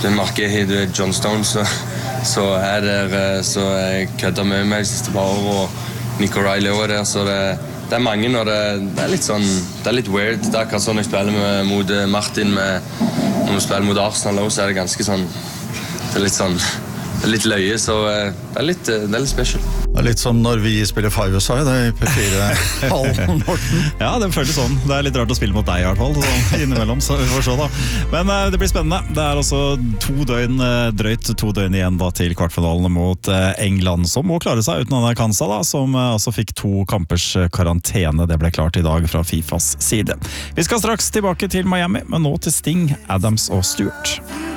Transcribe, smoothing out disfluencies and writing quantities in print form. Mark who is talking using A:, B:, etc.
A: den markedet du John Stones, så så jeg kødder med meg de siste par år, og Nick O'Reilly også der, så det mange, og det litt sånn, det litt weird. Det akkurat sånn jeg spiller mot Martin, når vi spiller mot Arsenal også, så det ganske sånn, det litt sånn, det litt løye, så det litt special.
B: Det litt som når vi spiller five-a-side, det i P4 Hallen, Morten.
C: Ja, det føles sånn. Det litt rart å spille mot deg i hvert fall, så innimellom, så vi får se da. Men det blir spennende. Det også drøyt 2 døgn igjen da, til kvartfinalene mot England, som må klare seg uten Anna Kansa, da, som altså fikk 2 kampers karantene. Det ble klart i dag fra FIFAs side. Vi skal straks tilbake til Miami, men nå til Sting, Adams og Stewart.